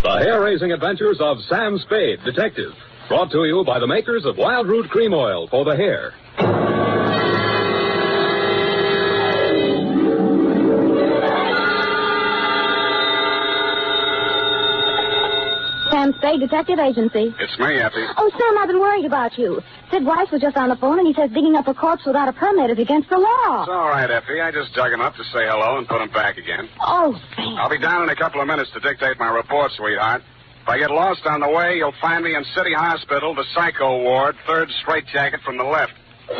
The hair-raising adventures of Sam Spade, Detective. Brought to you by the makers of Wild Root Cream Oil for the hair. Sam Spade Detective Agency. It's me, Effie. Oh, Sam, I've been worried about you. Sid Weiss was just on the phone, and he says digging up a corpse without a permit is against the law. It's all right, Effie. I just dug him up to say hello and put him back again. Oh, thanks. I'll be down in a couple of minutes to dictate my report, sweetheart. If I get lost on the way, you'll find me in City Hospital, the psycho ward, third straitjacket from the left.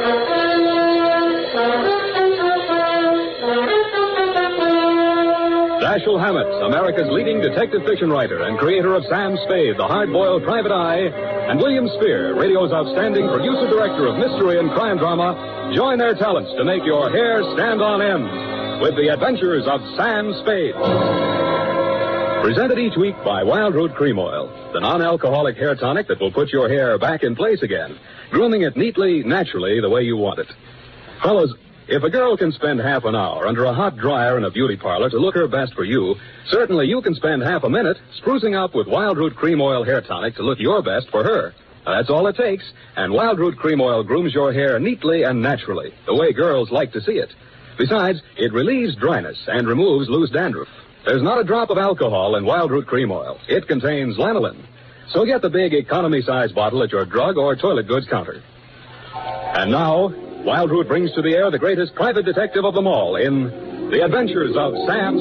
Dashiell Hammett, America's leading detective fiction writer and creator of Sam Spade, the hard-boiled private eye, and William Spear, radio's outstanding producer-director of mystery and crime drama, join their talents to make your hair stand on end with the adventures of Sam Spade. Presented each week by Wild Root Cream Oil, the non-alcoholic hair tonic that will put your hair back in place again, grooming it neatly, naturally, the way you want it. Fellas, if a girl can spend half an hour under a hot dryer in a beauty parlor to look her best for you, certainly you can spend half a minute sprucing up with Wild Root Cream Oil hair tonic to look your best for her. Now, that's all it takes, and Wild Root Cream Oil grooms your hair neatly and naturally, the way girls like to see it. Besides, it relieves dryness and removes loose dandruff. There's not a drop of alcohol in Wild Root Cream Oil. It contains lanolin. So get the big economy-size bottle at your drug or toilet goods counter. And now, Wild Root brings to the air the greatest private detective of them all in The Adventures of Sam